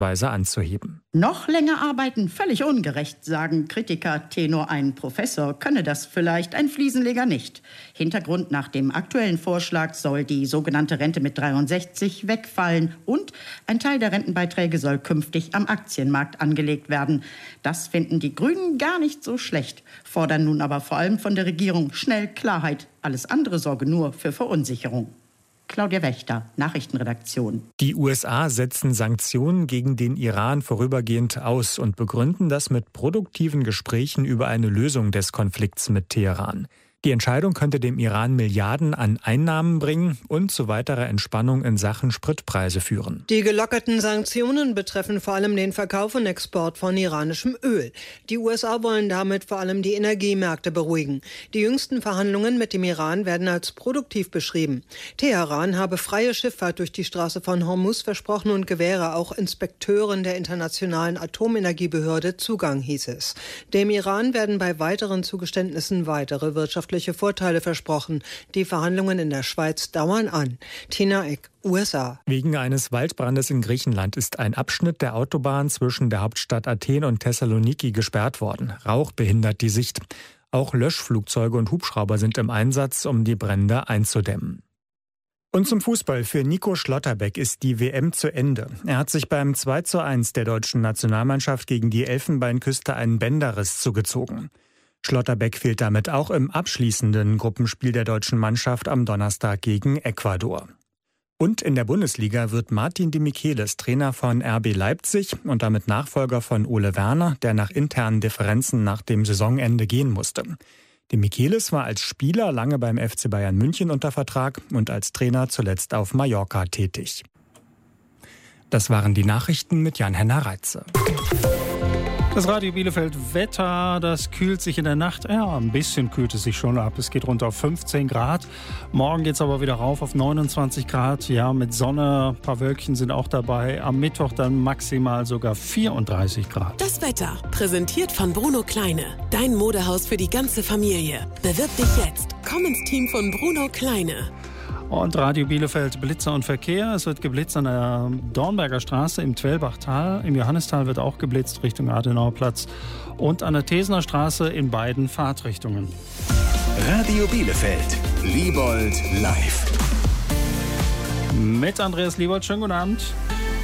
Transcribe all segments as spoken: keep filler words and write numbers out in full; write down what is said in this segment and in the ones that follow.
Weise anzuheben. Noch länger arbeiten, völlig ungerecht, sagen Kritiker. Tenor ein Professor könne das vielleicht, ein Fliesenleger nicht. Hintergrund: nach dem aktuellen Vorschlag soll die sogenannte Rente mit dreiundsechzig wegfallen und ein Teil der Rentenbeiträge soll künftig am Aktienmarkt angelegt werden. Das finden die Grünen gar nicht so schlecht, fordern nun aber vor allem von der Regierung schnell Klarheit. Alles andere sorge nur für Verunsicherung. Claudia Wächter, Nachrichtenredaktion. Die U S A setzen Sanktionen gegen den Iran vorübergehend aus und begründen das mit produktiven Gesprächen über eine Lösung des Konflikts mit Teheran. Die Entscheidung könnte dem Iran Milliarden an Einnahmen bringen und zu weiterer Entspannung in Sachen Spritpreise führen. Die gelockerten Sanktionen betreffen vor allem den Verkauf und Export von iranischem Öl. Die U S A wollen damit vor allem die Energiemärkte beruhigen. Die jüngsten Verhandlungen mit dem Iran werden als produktiv beschrieben. Teheran habe freie Schifffahrt durch die Straße von Hormuz versprochen und gewähre auch Inspekteuren der Internationalen Atomenergiebehörde Zugang, hieß es. Dem Iran werden bei weiteren Zugeständnissen weitere wirtschaftliche Vorteile versprochen. Die Verhandlungen in der Schweiz dauern an. Tina Eck, U S A. Wegen eines Waldbrandes in Griechenland ist ein Abschnitt der Autobahn zwischen der Hauptstadt Athen und Thessaloniki gesperrt worden. Rauch behindert die Sicht. Auch Löschflugzeuge und Hubschrauber sind im Einsatz, um die Brände einzudämmen. Und zum Fußball. Für Nico Schlotterbeck ist die W M zu Ende. Er hat sich beim zwei zu eins der deutschen Nationalmannschaft gegen die Elfenbeinküste einen Bänderriss zugezogen. Schlotterbeck fehlt damit auch im abschließenden Gruppenspiel der deutschen Mannschaft am Donnerstag gegen Ecuador. Und in der Bundesliga wird Martin de Michelis Trainer von R B Leipzig und damit Nachfolger von Ole Werner, der nach internen Differenzen nach dem Saisonende gehen musste. De Michelis war als Spieler lange beim F C Bayern München unter Vertrag und als Trainer zuletzt auf Mallorca tätig. Das waren die Nachrichten mit Jan-Henner Reitze. Das Radio Bielefeld Wetter, das kühlt sich in der Nacht, ja, ein bisschen kühlt es sich schon ab. Es geht runter auf fünfzehn Grad. Morgen geht es aber wieder rauf auf neunundzwanzig Grad. Ja, mit Sonne, ein paar Wölkchen sind auch dabei. Am Mittwoch dann maximal sogar vierunddreißig Grad. Das Wetter, präsentiert von Bruno Kleine. Dein Modehaus für die ganze Familie. Bewirb dich jetzt. Komm ins Team von Bruno Kleine. Und Radio Bielefeld Blitzer und Verkehr. Es wird geblitzt an der Dornberger Straße im Twellbachtal. Im Johannistal wird auch geblitzt Richtung Adenauerplatz. Und an der Tesener Straße in beiden Fahrtrichtungen. Radio Bielefeld. Liebold live. Mit Andreas Liebold. Schönen guten Abend.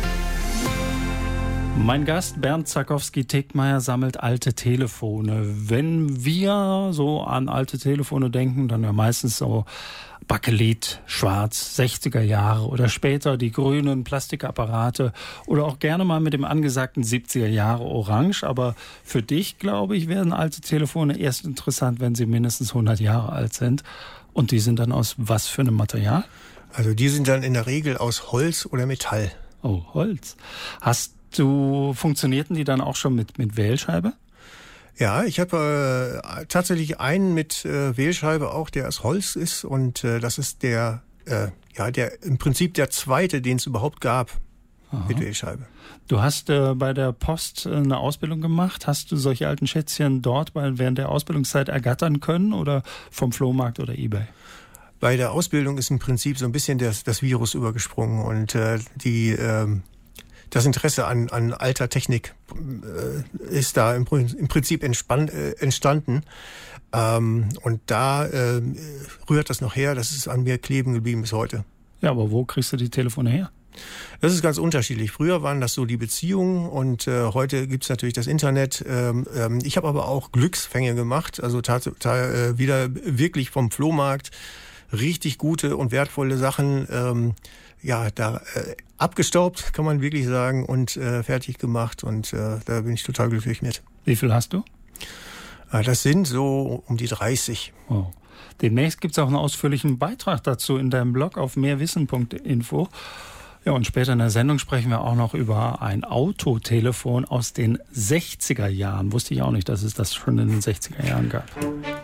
Mein Gast Bernd Zakowski-Tegtmeier sammelt alte Telefone. Wenn wir so an alte Telefone denken, dann ja meistens so Bakelit, schwarz, sechziger Jahre oder später die grünen Plastikapparate oder auch gerne mal mit dem angesagten siebziger Jahre orange. Aber für dich, glaube ich, werden alte Telefone erst interessant, wenn sie mindestens hundert Jahre alt sind. Und die sind dann aus was für einem Material? Also die sind dann in der Regel aus Holz oder Metall. Oh, Holz. Hast du, funktionierten die dann auch schon mit, mit Wählscheibe? Ja, ich habe äh, tatsächlich einen mit äh, Wählscheibe auch, der aus Holz ist. Und äh, das ist der, äh, ja, der im Prinzip der zweite, den es überhaupt gab. Aha. Mit Wählscheibe. Du hast äh, bei der Post äh, eine Ausbildung gemacht. Hast du solche alten Schätzchen dort bei, während der Ausbildungszeit ergattern können oder vom Flohmarkt oder eBay? Bei der Ausbildung ist im Prinzip so ein bisschen das, das Virus übergesprungen und äh, die ähm, das Interesse an, an alter Technik äh, ist da im, im Prinzip entspann, äh, entstanden. Ähm, und da äh, rührt das noch her, das ist an mir kleben geblieben bis heute. Ja, aber wo kriegst du die Telefone her? Das ist ganz unterschiedlich. Früher waren das so die Beziehungen und äh, heute gibt's natürlich das Internet. Ähm, ähm, ich habe aber auch Glücksfänge gemacht, also tat, tat, äh, wieder wirklich vom Flohmarkt richtig gute und wertvolle Sachen ähm, ja, da äh, abgestaubt, kann man wirklich sagen, und äh, fertig gemacht. Und äh, da bin ich total glücklich mit. Wie viel hast du? Äh, das sind so um die dreißig. Oh. Demnächst gibt es auch einen ausführlichen Beitrag dazu in deinem Blog auf mehrwissen punkt info. Ja, und später in der Sendung sprechen wir auch noch über ein Autotelefon aus den sechziger Jahren. Wusste ich auch nicht, dass es das schon in den sechziger Jahren gab.